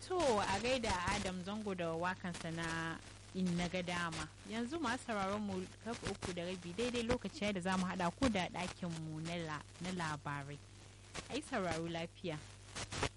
To a gaida Adam Zango da wakansa na in na ga dama. Yanzu masu sauraron mu karfe 3:30 daidai lokaci da za mu haɗa ku da ɗakin mu na labarai. Ai sauraro lafiya.